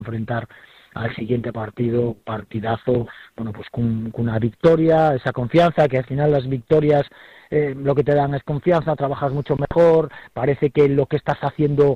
enfrentar al siguiente partidazo, bueno, pues con una victoria, esa confianza, que al final las victorias lo que te dan es confianza, trabajas mucho mejor, parece que lo que estás haciendo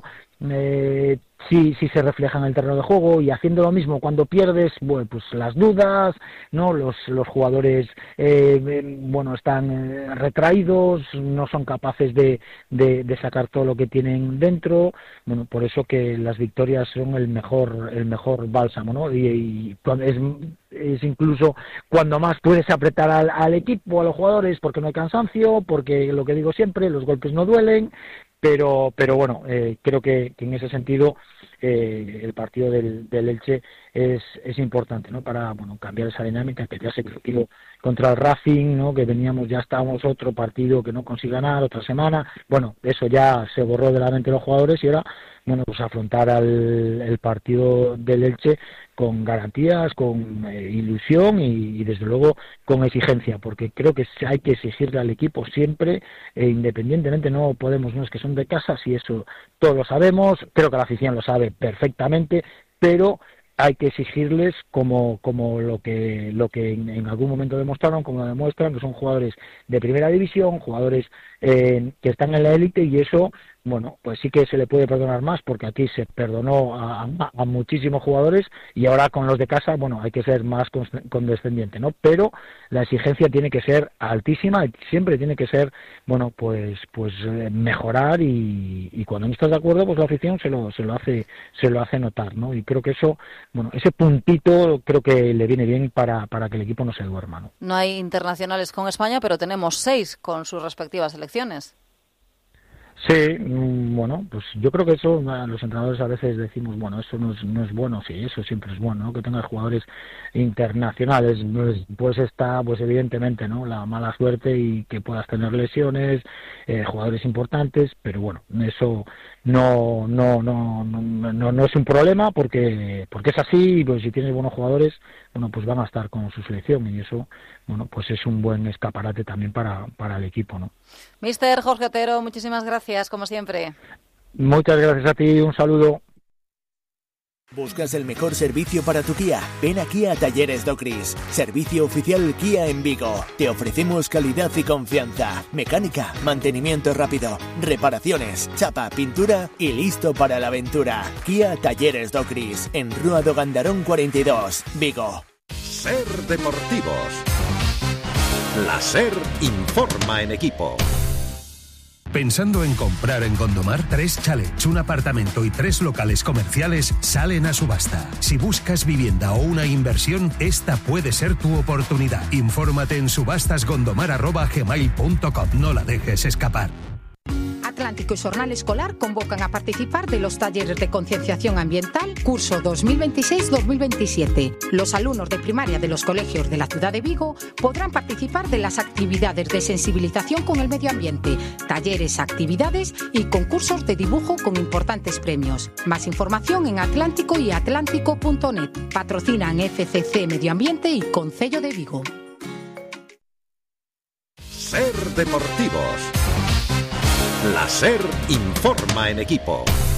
sí se refleja en el terreno de juego, y haciendo lo mismo cuando pierdes, bueno, pues las dudas, ¿no? Los jugadores bueno, están retraídos, no son capaces de sacar todo lo que tienen dentro. Bueno, por eso que las victorias son el mejor bálsamo, ¿no? Y es incluso cuando más puedes apretar al equipo, a los jugadores, porque no hay cansancio, porque lo que digo siempre, los golpes no duelen. Pero bueno, creo que en ese sentido el partido del Elche es importante, ¿no? Para, bueno, cambiar esa dinámica que ya se creó contra el Racing, ¿no? Que estábamos otro partido que no consigue ganar, otra semana. Bueno, eso ya se borró de la mente de los jugadores, y ahora, bueno, pues afrontar el partido del Elche con garantías, con ilusión y desde luego con exigencia, porque creo que hay que exigirle al equipo siempre, independientemente, no es que son de casa, si eso todos lo sabemos, creo que la afición lo sabe perfectamente, pero hay que exigirles como lo que en algún momento demostraron, como lo demuestran, que son jugadores de primera división, jugadores que están en la élite, y eso, bueno, pues sí que se le puede perdonar más, porque aquí se perdonó a muchísimos jugadores, y ahora con los de casa, bueno, hay que ser más condescendiente, ¿no? Pero la exigencia tiene que ser altísima, y siempre tiene que ser, bueno, pues mejorar, y cuando no estás de acuerdo, pues la afición se lo hace notar, ¿no? Y creo que eso, bueno, ese puntito creo que le viene bien para que el equipo no se duerma, ¿no? No hay internacionales con España, pero tenemos 6 con sus respectivas selecciones. Sí, bueno, pues yo creo que eso, los entrenadores a veces decimos, bueno, eso no es bueno, sí, eso siempre es bueno, ¿no? Que tengas jugadores internacionales, pues está, pues evidentemente, ¿no? La mala suerte, y que puedas tener lesiones, jugadores importantes, pero bueno, eso no es un problema, porque es así, pues si tienes buenos jugadores, bueno, pues van a estar con su selección, y eso, bueno, pues es un buen escaparate también para el equipo, ¿no? Mister Jorge Otero, muchísimas gracias, como siempre. Muchas gracias a ti, un saludo. ¿Buscas el mejor servicio para tu Kia? Ven aquí a Talleres Docris, servicio oficial Kia en Vigo. Te ofrecemos calidad y confianza, mecánica, mantenimiento rápido, reparaciones, chapa, pintura y listo para la aventura. Kia Talleres Docris, en Rúa do Gandarón 42, Vigo. Ser Deportivos. La SER informa en equipo. Pensando en comprar en Gondomar, 3 chalets, un apartamento y 3 locales comerciales salen a subasta. Si buscas vivienda o una inversión, esta puede ser tu oportunidad. Infórmate en subastasgondomar@gmail.com. No la dejes escapar. Atlántico y Xornal Escolar convocan a participar de los talleres de concienciación ambiental curso 2026-2027. Los alumnos de primaria de los colegios de la ciudad de Vigo podrán participar de las actividades de sensibilización con el medio ambiente, talleres, actividades y concursos de dibujo con importantes premios. Más información en Atlántico y atlántico.net. Patrocinan FCC Medio Ambiente y Concello de Vigo. Ser Deportivos. La SER informa en equipo.